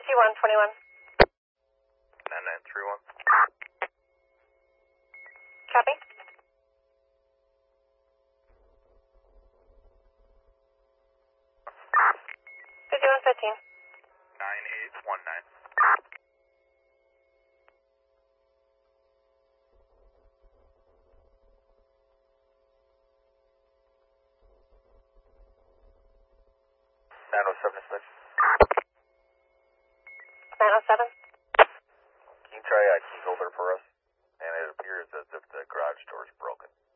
5121. 9931. Copy. 5115. 9819. Nine oh seven Smith.